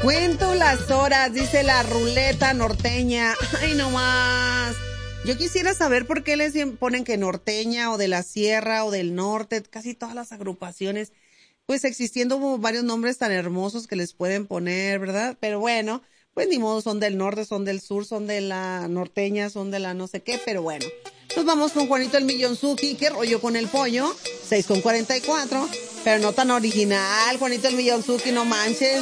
Cuento las horas, dice la ruleta norteña. Ay, no más. Yo quisiera saber por qué les ponen que norteña o de la sierra o del norte, casi todas las agrupaciones, pues existiendo varios nombres tan hermosos que les pueden poner, ¿verdad? Pero bueno, pues ni modo, son del norte, son del sur, son de la norteña, son de la no sé qué, pero bueno. Nos vamos con Juanito el Millonzuki, que rollo con el pollo, 6:44, pero no tan original, Juanito el Millonzuki, no manches.